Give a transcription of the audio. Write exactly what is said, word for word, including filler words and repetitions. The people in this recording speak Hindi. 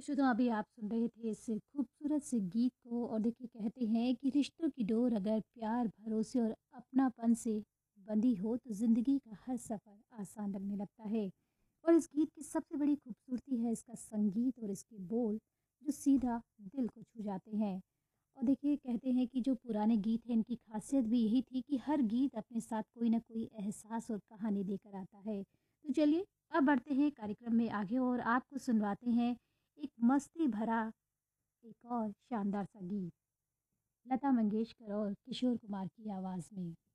तो श्रोताओं अभी आप सुन रहे थे इस खूबसूरत से गीत को। और देखिए कहते हैं कि रिश्तों की डोर अगर प्यार भरोसे और अपनापन से बंधी हो तो ज़िंदगी का हर सफ़र आसान लगने लगता है। और इस गीत की सबसे बड़ी खूबसूरती है इसका संगीत और इसके बोल जो सीधा दिल को छू जाते हैं। और देखिए कहते हैं कि जो पुराने गीत हैं इनकी खासियत भी यही थी कि हर गीत अपने साथ कोई ना कोई एहसास और कहानी लेकर आता है। तो चलिए अब बढ़ते हैं कार्यक्रम में आगे और आपको सुनवाते हैं एक मस्ती भरा एक और शानदार सा गीत लता मंगेशकर और किशोर कुमार की आवाज़ में।